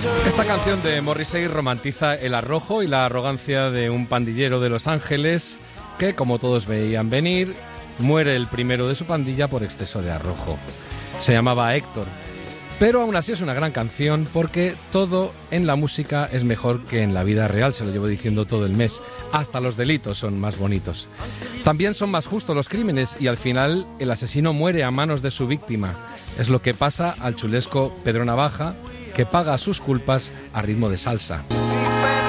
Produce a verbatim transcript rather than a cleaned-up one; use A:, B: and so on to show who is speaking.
A: Esta canción de Morrissey romantiza el arrojo y la arrogancia de un pandillero de Los Ángeles que, como todos veían venir, muere el primero de su pandilla por exceso de arrojo. Se llamaba Héctor. Pero aún así es una gran canción porque todo en la música es mejor que en la vida real, se lo llevo diciendo todo el mes. Hasta los delitos son más bonitos. También son más justos los crímenes y al final el asesino muere a manos de su víctima. Es lo que pasa al chulesco Pedro Navaja, que paga sus culpas a ritmo de salsa.